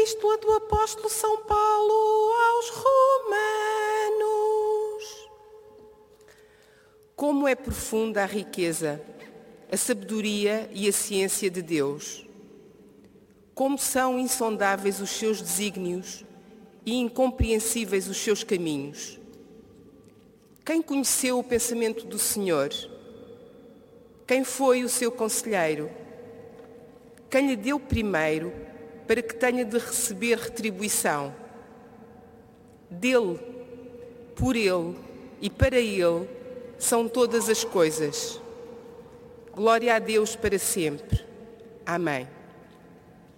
Epístola do Apóstolo São Paulo aos Romanos. Como é profunda a riqueza, a sabedoria e a ciência de Deus. Como são insondáveis os seus desígnios e incompreensíveis os seus caminhos. Quem conheceu o pensamento do Senhor? Quem foi o seu conselheiro? Quem lhe deu primeiro para que tenha de receber retribuição? Dele, por ele e para ele são todas as coisas. Glória a Deus para sempre. Amém.